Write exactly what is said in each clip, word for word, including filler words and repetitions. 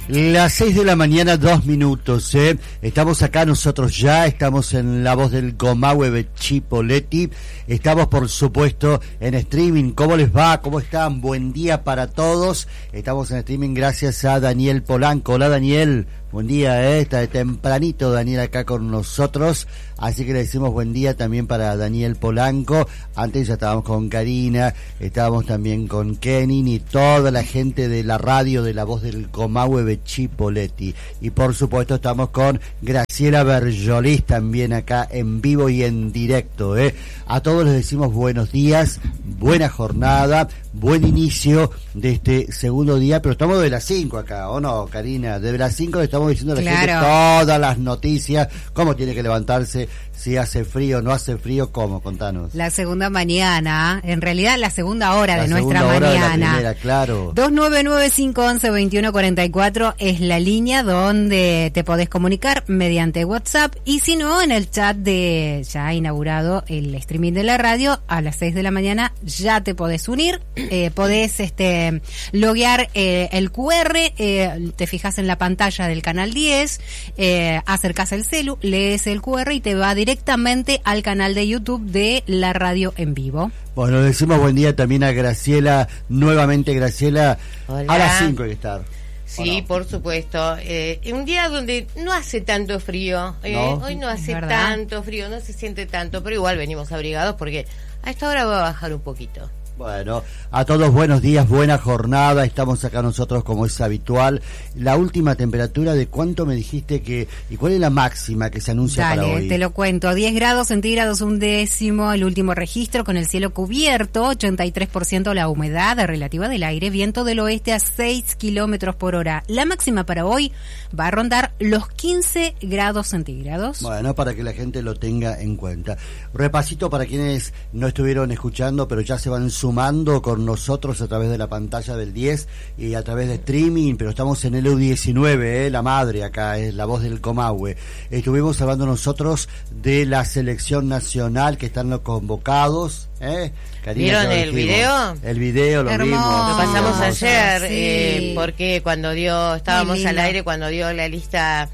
Las seis de la mañana, dos minutos, ¿eh? Estamos acá nosotros ya, estamos en La Voz del Comahue de Chipoleti, estamos por supuesto en streaming. ¿Cómo les va? ¿Cómo están? Buen día para todos. Estamos en streaming gracias a Daniel Polanco. Hola Daniel, buen día, ¿eh? Está de tempranito Daniel acá con nosotros, así que le decimos buen día también para Daniel Polanco. Antes ya estábamos con Karina, estábamos también con Kenin y toda la gente de la radio de La Voz del Comahue de Chipoleti. Y por supuesto estamos con Graciela Berjolis también acá en vivo y en directo, ¿eh? A todos les decimos buenos días, buena jornada, buen inicio de este segundo día, pero estamos de las cinco acá, ¿o no, Karina? Desde las cinco le estamos diciendo a la claro. gente todas las noticias, cómo tiene que levantarse, si hace frío, no hace frío, cómo, contanos. La segunda mañana, en realidad la segunda hora la de segunda nuestra hora mañana. De la primera, claro. dos nueve nueve cinco once veintiuno cuarenta y cuatro es la línea donde te podés comunicar mediante WhatsApp, y si no, en el chat de ya inaugurado el streaming de la radio a las seis de la mañana ya te podés unir, eh, podés este loguear eh, el Q R, eh, te fijas en la pantalla del canal diez, eh, acercás el celu, lees el Q R y te va directamente al canal de YouTube de la radio en vivo. Bueno, le decimos buen día también a Graciela, nuevamente Graciela. Hola. A las cinco hay que estar. Sí, por supuesto. Eh, un día donde no hace tanto frío, eh, ¿No? hoy no hace ¿verdad? tanto frío, no se siente tanto, pero igual venimos abrigados porque a esta hora va a bajar un poquito. Bueno, a todos buenos días, buena jornada, estamos acá nosotros como es habitual. La última temperatura, ¿de cuánto me dijiste que, y cuál es la máxima que se anuncia Dale, para hoy? te lo cuento, diez grados centígrados, un décimo, el último registro con el cielo cubierto, ochenta y tres por ciento la humedad relativa del aire, viento del oeste a seis kilómetros por hora. La máxima para hoy va a rondar los quince grados centígrados. Bueno, para que la gente lo tenga en cuenta. Repasito para quienes no estuvieron escuchando, pero ya se van sumando con nosotros a través de la pantalla del diez y a través de streaming, pero estamos en el U diecinueve, ¿eh? La madre acá es La Voz del Comahue. Estuvimos hablando nosotros de la selección nacional que están los convocados, ¿eh? Karina, ¿Vieron el video? El video lo Hermoso. vimos. Lo pasamos Hermoso, ayer, sí. eh, porque cuando dio, estábamos Muy al lindo. aire cuando dio la lista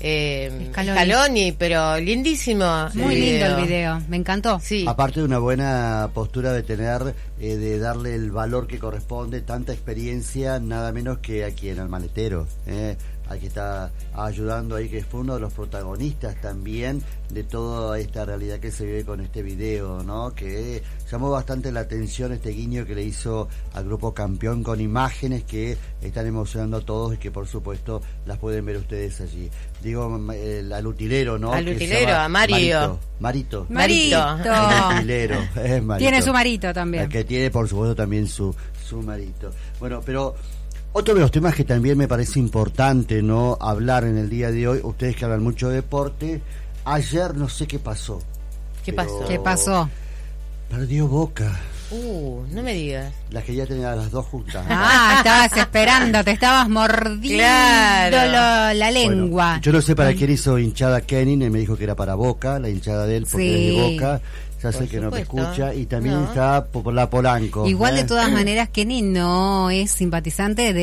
eh, Scaloni. Scaloni, pero lindísimo. Muy el lindo el video, me encantó. Sí. Aparte de una buena postura de tener, eh, de darle el valor que corresponde, tanta experiencia, nada menos que a quien, al maletero, eh, al que está ayudando ahí, que fue uno de los protagonistas también de toda esta realidad que se vive con este video, ¿no? Que llamó bastante la atención este guiño que le hizo al grupo Campeón con imágenes que están emocionando a todos y que por supuesto las pueden ver ustedes allí. Digo, el, al utilero, ¿no? Al Que se utilero, llama a Mario. Marito. Marito. Marito. El utilero, es Marito. Tiene su marito también. Que tiene por supuesto también su, su marito. Bueno, pero otro de los temas que también me parece importante no hablar en el día de hoy, ustedes que hablan mucho de deporte, ayer no sé qué pasó. ¿Qué pero pasó? ¿Qué pasó? Perdió Boca. Uh, no me digas. Las que ya tenía las dos juntas. Ah, estabas esperando, te estabas mordiendo Claro. lo- la lengua. Bueno, yo no sé para quién hizo hinchada Kenin, él me dijo que era para Boca, la hinchada de él, porque Sí. es de Boca. Ya sé Por que no me supuesto. escucha. Y también No. está por la Polanco. Igual ¿eh? de todas maneras, Kenny no es simpatizante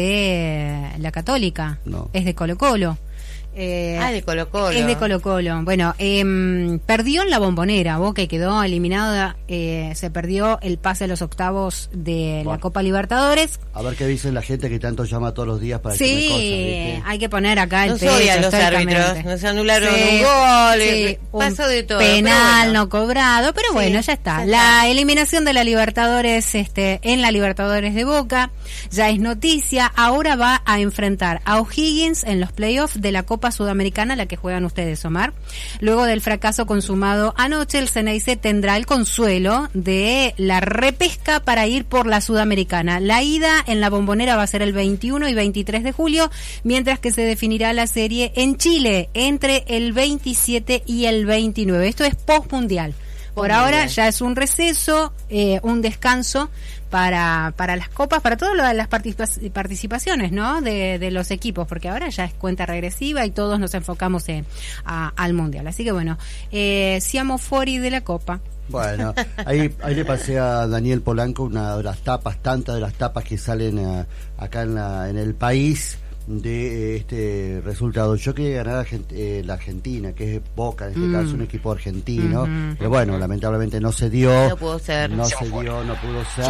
de la Católica, No. es de Colo Colo. Eh, Ah, de Colo Colo. Es de Colo Colo. Bueno, eh, perdió en la Bombonera, Boca, y quedó eliminada. Eh, se perdió el pase a los octavos de Bueno. la Copa Libertadores. A ver qué dice la gente que tanto llama todos los días para Sí, decirme cosas, ¿viste? hay que poner acá el Nos pecho odian los históricamente. árbitros, nos anularon Sí, un gol, sí, eh, un pasó de todo. penal pero bueno. no cobrado, pero Sí, bueno, ya está. ya La está. eliminación de la Libertadores, este, en la Libertadores de Boca, ya es noticia. Ahora va a enfrentar a O'Higgins en los playoffs de la Copa Sudamericana, la que juegan ustedes, Omar. Luego del fracaso consumado anoche, el Ceneice tendrá el consuelo de la repesca para ir por la Sudamericana. La ida en la Bombonera va a ser el veintiuno y veintitrés de julio, mientras que se definirá la serie en Chile entre el veintisiete y el veintinueve. Esto es post-mundial. Por Post-mundial. ahora ya es un receso, eh, un descanso para para las copas, para todas las participa- participaciones, ¿no? De, de los equipos, porque ahora ya es cuenta regresiva y todos nos enfocamos en, a- al mundial. Así que bueno, eh, siamo fuori de la copa. Bueno, ahí, ahí le pasé a Daniel Polanco una de las tapas, tantas de las tapas que salen a- acá en, la, en el país, de este resultado. Yo quería ganar eh, la Argentina, que es Boca, en este mm. caso un equipo argentino, mm-hmm. pero bueno, lamentablemente no se dio. No pudo ser. No se dio, no pudo ser.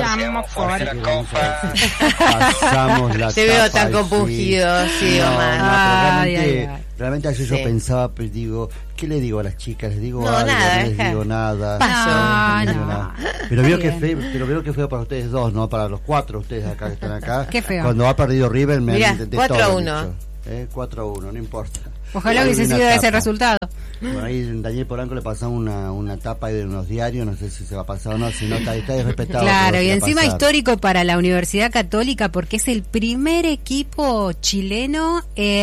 Pasamos la Te veo tan compungido, sí, sí no, Omar. No, ay, realmente, ay, ay. realmente ayer sí. yo pensaba, pues, digo, ¿qué le digo a las chicas? ¿Les digo no, algo? Nada, no les digo nada. No, no, no. nada. Pero veo que feo, pero veo que feo para ustedes dos, no para los cuatro ustedes acá que están acá. Qué feo. Cuando ha perdido River me Mirá, han cuatro a uno. Eh, cuatro a uno, no importa. Ojalá hubiese sido tapa. Ese resultado. Por ahí Daniel Polanco le pasamos una, una tapa de unos diarios, no sé si se va a pasar o no, si no está, está irrespetado. Claro, y encima histórico para la Universidad Católica porque es el primer equipo chileno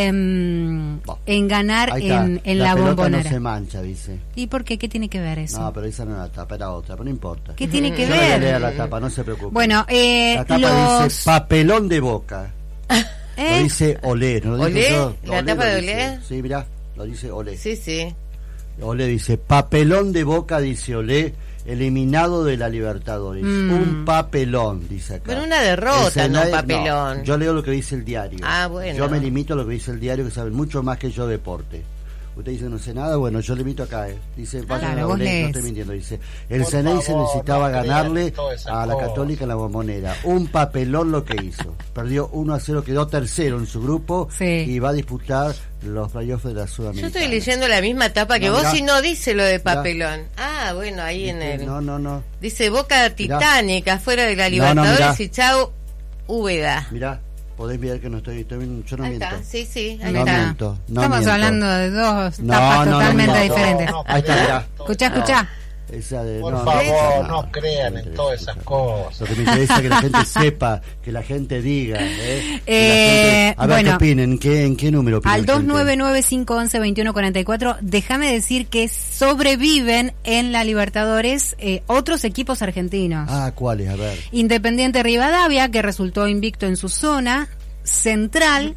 en, en ganar en, en la, la Bombonera. No se mancha, dice. ¿Y por qué? ¿Qué tiene que ver eso? No, pero esa no era la tapa, era otra, pero no importa. ¿Qué tiene que Yo ver? No voy a leer la tapa, no se preocupe. Bueno, eh, la tapa los... dice papelón de Boca. ¿Eh? Lo dice Olé, ¿no lo ¿Olé? Yo? ¿La Olé tapa de dice. Olé? Sí, mirá, lo dice Olé. Sí, sí. Olé dice, papelón de Boca, dice Olé, eliminado de la Libertadores. Mm. Un papelón, dice acá. Pero una derrota, no un papelón. No, yo leo lo que dice el diario. Ah, bueno. Yo me limito a lo que dice el diario, que saben mucho más que yo de deporte. Usted dice no sé nada, bueno, yo le invito acá, eh. Dice, vayan claro, a Olé, no estoy mintiendo, dice, el Ceneice necesitaba no ganarle a la Católica en la Bombonera. Un papelón lo que hizo. Perdió uno a cero, quedó tercero en su grupo sí. y va a disputar los playoffs de la Sudamericana. Yo estoy leyendo la misma tapa que no, vos mirá, y no dice lo de papelón. Mirá. Ah, bueno, ahí ¿Viste? en el... No, no, no. Dice Boca Titánica, mirá. Fuera de la Libertadores no, no, y chau, Úbeda. Mirá. Podés ver que no estoy, estoy yo no ahí miento. Está. Sí, sí, ahí no está. Miento, no Estamos miento. hablando de dos no, tapas no, totalmente no, no, diferentes. No, no, ahí está, mirá. Escuchá, escuchá. Esa de, Por no, favor, no, no crean en todas esas cosas. Lo que me interesa es que la gente sepa, que la gente diga. ¿eh? Eh, gente, a ver bueno, qué opinen, ¿en qué, en qué número opinan? Al dos nueve nueve cinco once veintiuno cuarenta y cuatro, déjame decir que sobreviven en la Libertadores eh, otros equipos argentinos. Ah, ¿cuáles? A ver. Independiente Rivadavia, que resultó invicto en su zona. Central,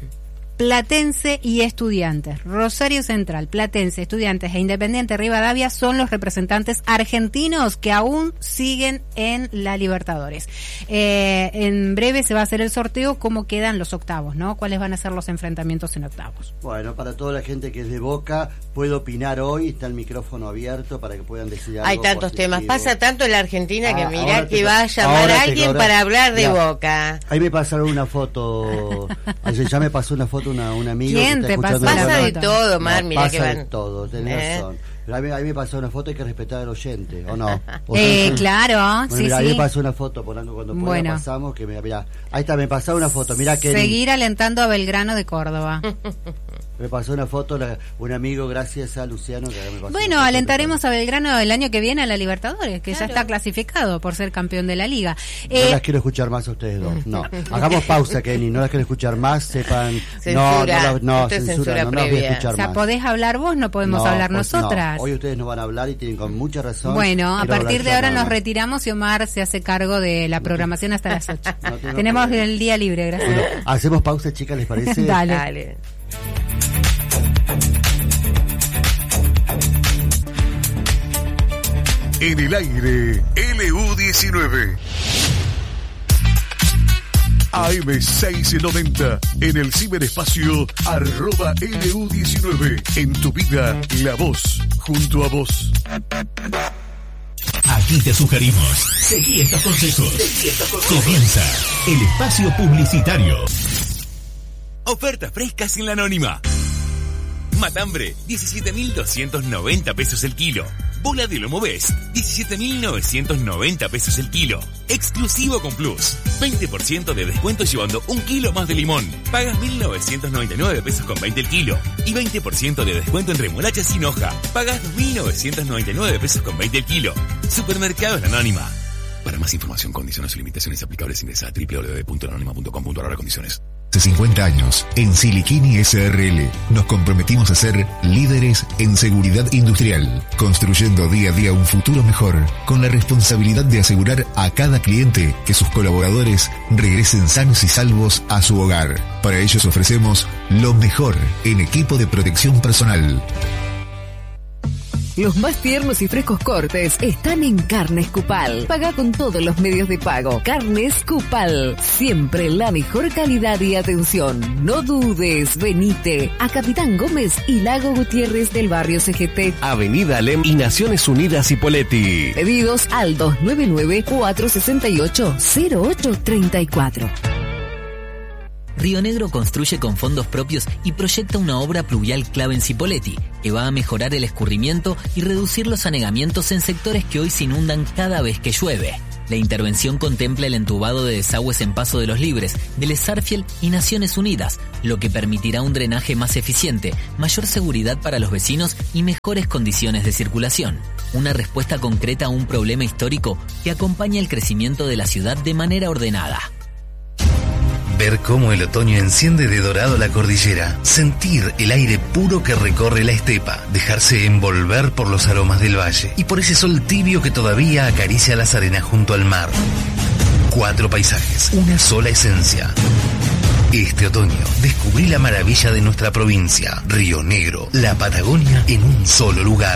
Platense y Estudiantes. Rosario Central, Platense, Estudiantes e Independiente Rivadavia son los representantes argentinos que aún siguen en la Libertadores. Eh, en breve se va a hacer el sorteo, cómo quedan los octavos, ¿no? ¿Cuáles van a ser los enfrentamientos en octavos? Bueno, para toda la gente que es de Boca, puede opinar hoy, está el micrófono abierto para que puedan decir algo. Hay tantos positivo. temas, pasa tanto en la Argentina ah, que mirá que te, va a llamar a alguien ahora, para hablar de ya, Boca. Ahí me pasaron una foto, ayer ya me pasó una foto una, una amiga. ¿Quién te pasó? Pasa de todo, Mar, no, mirá pasa que van. de todo, tenés ¿Eh? razón. Pero a mí, a mí me pasó una foto, hay que respetar al oyente, ¿o no? ¿O eh, claro, bueno, sí, mirá, sí. A mí me pasó una foto, Polanco, cuando bueno. pasamos, que me, mirá, ahí está, me pasó una foto, mirá que... Seguir alentando a Belgrano de Córdoba. Me pasó una foto, la, un amigo, gracias a Luciano, que me pasó. Bueno, alentaremos a Belgrano el año que viene a la Libertadores, que claro. ya está clasificado por ser campeón de la Liga. No eh, las quiero escuchar más a ustedes dos, no. Hagamos pausa, Kenny, no las quiero escuchar más, sepan... Censura. No, no, no, censura, censura no, no las voy a escuchar o sea, más. podés hablar vos, no podemos no, hablar pues, nosotras. No. Hoy ustedes no van a hablar y tienen con mucha razón. Bueno, a partir de ahora nos más. retiramos y Omar se hace cargo de la programación hasta las ocho. No Tenemos problema. El día libre, gracias. Bueno, hacemos pausa, chicas, ¿les parece? Dale. Dale. En el aire, L U diecinueve. A M seiscientos noventa, en el ciberespacio, arroba L U diecinueve. En tu vida, la voz, junto a vos. Aquí te sugerimos, seguí estos consejos. Comienza el espacio publicitario. Ofertas frescas en la Anónima. Matambre, diecisiete mil doscientos noventa pesos el kilo. Bola de lomo Best, diecisiete mil novecientos noventa pesos el kilo. Exclusivo con Plus. veinte por ciento de descuento llevando un kilo más de limón. Pagas mil novecientos noventa y nueve pesos con veinte el kilo. Y veinte por ciento de descuento en remolacha sin hoja. Pagas dos mil novecientos noventa y nueve pesos con veinte el kilo. Supermercados La Anónima. Para más información, condiciones y limitaciones aplicables, ingresa a doble u doble u doble u punto anónima punto com punto a r condiciones. Hace cincuenta años, en Siliquini S R L, nos comprometimos a ser líderes en seguridad industrial, construyendo día a día un futuro mejor, con la responsabilidad de asegurar a cada cliente que sus colaboradores regresen sanos y salvos a su hogar. Para ellos ofrecemos lo mejor en equipo de protección personal. Los más tiernos y frescos cortes están en Carnes Cupal. Paga con todos los medios de pago. Carnes Cupal. Siempre la mejor calidad y atención. No dudes, venite a Capitán Gómez y Lago Gutiérrez del barrio C G T. Avenida Alem y Naciones Unidas Hipóleti. Pedidos al dos nueve nueve, cuatro seis ocho, cero ocho tres cuatro. Río Negro construye con fondos propios y proyecta una obra pluvial clave en Cipolletti, que va a mejorar el escurrimiento y reducir los anegamientos en sectores que hoy se inundan cada vez que llueve. La intervención contempla el entubado de desagües en Paso de los Libres, del Sarfield y Naciones Unidas, lo que permitirá un drenaje más eficiente, mayor seguridad para los vecinos y mejores condiciones de circulación. Una respuesta concreta a un problema histórico que acompaña el crecimiento de la ciudad de manera ordenada. Ver cómo el otoño enciende de dorado la cordillera, sentir el aire puro que recorre la estepa, dejarse envolver por los aromas del valle y por ese sol tibio que todavía acaricia las arenas junto al mar. Cuatro paisajes, una sola esencia. Este otoño descubrí la maravilla de nuestra provincia, Río Negro, la Patagonia en un solo lugar.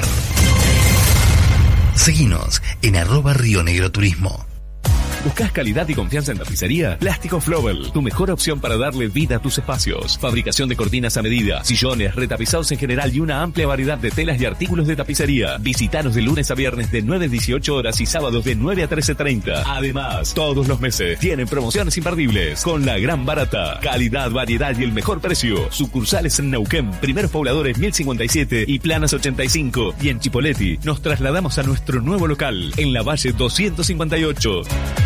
Seguinos en arroba Río Negro Turismo. ¿Buscas calidad y confianza en tapicería? Plástico Flowell, tu mejor opción para darle vida a tus espacios. Fabricación de cortinas a medida, sillones, retapizados en general y una amplia variedad de telas y artículos de tapicería. Visítanos de lunes a viernes de nueve a dieciocho horas y sábados de nueve a trece treinta. Además, todos los meses tienen promociones imperdibles con la gran barata. Calidad, variedad y el mejor precio. Sucursales en Neuquén, Primeros Pobladores mil cincuenta y siete y Planas ochenta y cinco. Y en Chipolletti nos trasladamos a nuestro nuevo local en la Valle doscientos cincuenta y ocho.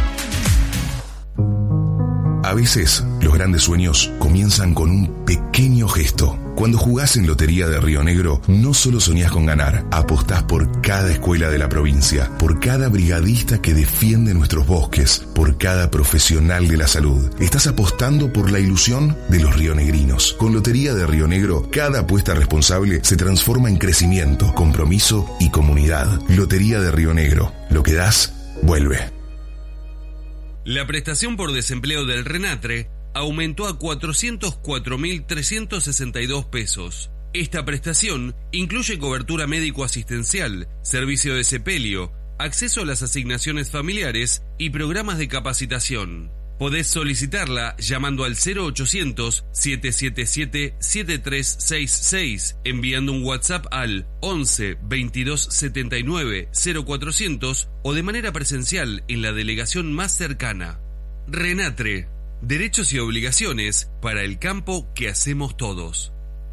A veces, los grandes sueños comienzan con un pequeño gesto. Cuando jugás en Lotería de Río Negro, no solo soñás con ganar, apostás por cada escuela de la provincia, por cada brigadista que defiende nuestros bosques, por cada profesional de la salud. Estás apostando por la ilusión de los rionegrinos. Con Lotería de Río Negro, cada apuesta responsable se transforma en crecimiento, compromiso y comunidad. Lotería de Río Negro. Lo que das, vuelve. La prestación por desempleo del RENATRE aumentó a cuatrocientos cuatro mil trescientos sesenta y dos pesos. Esta prestación incluye cobertura médico-asistencial, servicio de sepelio, acceso a las asignaciones familiares y programas de capacitación. Podés solicitarla llamando al cero ochocientos, siete siete siete, siete tres seis seis, enviando un WhatsApp al once, veintidós setenta y nueve, cero cuatrocientos o de manera presencial en la delegación más cercana. RENATRE, derechos y obligaciones para el campo que hacemos todos.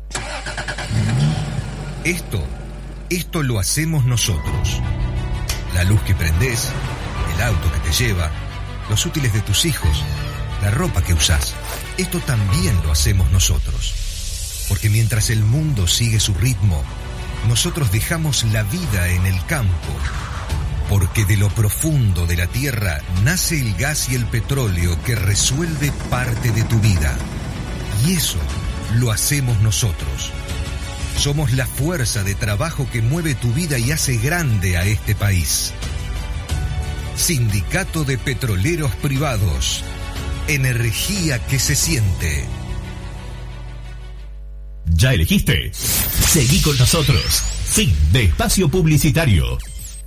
Esto, esto lo hacemos nosotros. La luz que prendés, el auto que te lleva, los útiles de tus hijos, la ropa que usás. Esto también lo hacemos nosotros. Porque mientras el mundo sigue su ritmo, nosotros dejamos la vida en el campo. Porque de lo profundo de la tierra nace el gas y el petróleo que resuelve parte de tu vida. Y eso lo hacemos nosotros. Somos la fuerza de trabajo que mueve tu vida y hace grande a este país. Sindicato de Petroleros Privados. Energía que se siente. ¿Ya elegiste? Seguí con nosotros. Fin de espacio publicitario.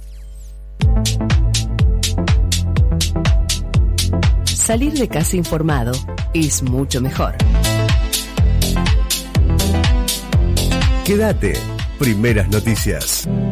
Salir de casa informado es mucho mejor. Quédate. Primeras noticias.